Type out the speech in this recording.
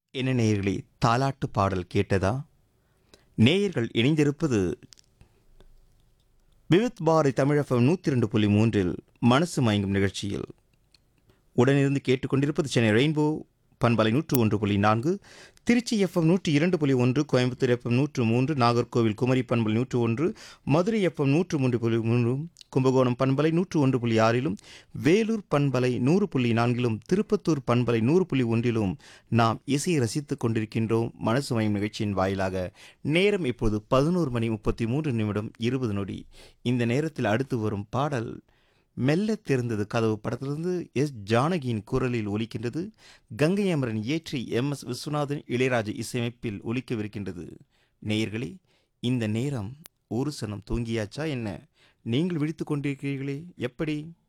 என்ன நேயர்களே, தாலாட்டு பாடல் கேட்டதா? நேயர்கள் இணைந்திருப்பது விவித் பாரதி தமிழ் எஃப்எம் 102.3இல் மனசு மயங்கும் நிகழ்ச்சியில். உடனிருந்து கேட்டுக்கொண்டிருப்பது சென்னை ரெயின்போ பண்பலை 101.4, திருச்சி எஃப்எம் 102.1, கோயம்புத்தூர் எஃப்எம் 103, நாகர்கோவில் குமரி பண்பலை 101, மதுரை எஃப்எம் 103.3, கும்பகோணம் பண்பலை 101.6, வேலூர் பண்பலை 100.4, திருப்பத்தூர் பண்பலை 100.1 நாம் இசையை ரசித்துக் கொண்டிருக்கின்றோம் மனசு மயம் நிகழ்ச்சியின் வாயிலாக. நேரம் இப்போது 11:33 இந்த நேரத்தில் அடுத்து வரும் பாடல் மெல்ல திறந்தது கதவு படத்திலிருந்து எஸ் ஜானகியின் குரலில் ஒலிக்கின்றது. கங்கை அமரன் இயற்றி எம்.எஸ். விஸ்வநாதன் இளையராஜா இசையமைப்பில் ஒலிக்கவிருக்கின்றது. நேயர்களே, இந்த நேரம் ஒரு சனம் தூங்கியாச்சா என்ன? நீங்கள் விழித்துக் கொண்டிருக்கிறீர்களே, எப்படி?